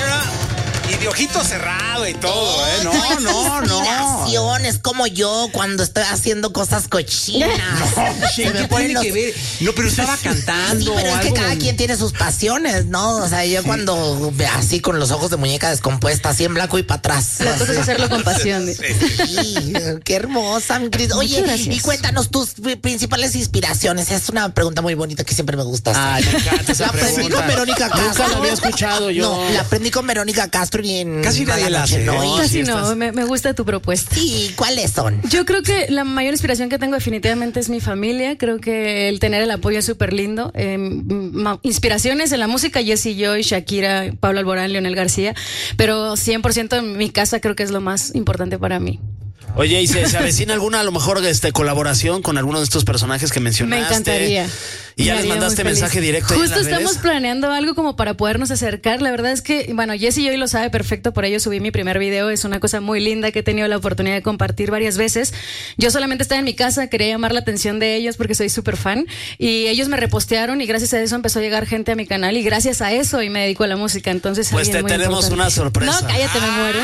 Y de ojito cerrado y todo, ¿eh? No. Inspiraciones como yo cuando estoy haciendo cosas cochinas. ¿Qué tiene que ver? No, pero estaba cantando. Sí, pero es que algo. cada quien tiene sus pasiones, ¿no? O sea, yo cuando así con los ojos de muñeca descompuesta, así en blanco y para atrás. La cosa es hacerlo con pasión. Sí, qué hermosa, mi querida. Oye, y cuéntanos tus principales inspiraciones. Es una pregunta muy bonita que siempre me gusta hacer. Ay, me encanta esa La aprendí pregunta. con Verónica Castro. Nunca la había escuchado yo. No, la aprendí con Verónica Castro y en Casi nadie la hace, Mala Noche, ¿no? ¿no? Casi sí no, estás- me gusta tu propuesta. Sí, ¿cuáles son? Yo creo que la mayor inspiración que tengo definitivamente es mi familia. Creo que el tener el apoyo es súper lindo. Inspiraciones en la música, Jessie Joy, Shakira, Pablo Alborán, Leonel García. Pero 100% en mi casa creo que es lo más importante para mí. Oye, ¿y se avecina alguna, a lo mejor, colaboración con alguno de estos personajes que mencionaste? Me encantaría. Y ya Me les haría mandaste muy feliz. mensaje directo ahí en Justo las estamos redes. planeando algo como para podernos acercar. La verdad es que, bueno, Jessie hoy lo sabe perfecto, por ello subí mi primer video. Es una cosa muy linda que he tenido la oportunidad de compartir varias veces. Yo solamente estaba en mi casa, quería llamar la atención de ellos porque soy súper fan. Y ellos me repostearon y gracias a eso empezó a llegar gente a mi canal. Y gracias a eso hoy me dedico a la música. Entonces, Pues alguien te muy tenemos importante. una sorpresa. No, cállate, me muero.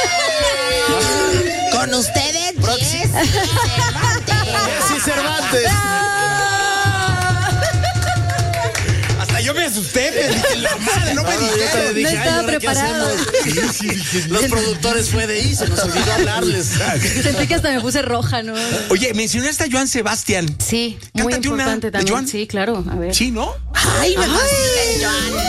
Con ustedes, Próximo. Jessy Cervantes. Jessy Cervantes. Hasta yo me asusté, pero dije, la madre, no me Yo te dijeron. dije, No ay, estaba ¿ahora qué preparado. hacemos? Los productores fue de ahí, se nos olvidó hablarles. Sentí que hasta me puse roja, ¿no? Oye, mencionaste a Joan Sebastián. Sí, muy Cántate una importante de también. Joan. Sí, claro, a ver. Sí, ¿no? Ay, me fascina, Joan.